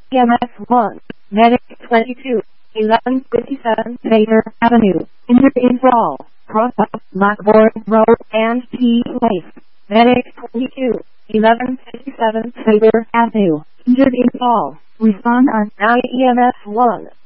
EMS 1, Medic 22, 1157 Vader Avenue, injured in fall, cross up Blackboard Road and P Place. Medic 22, 1157 Vader Avenue, injured in fall. Respond on now EMS 1.